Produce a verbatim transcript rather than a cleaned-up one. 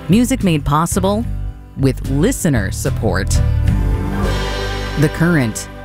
Music made possible with listener support. The Current.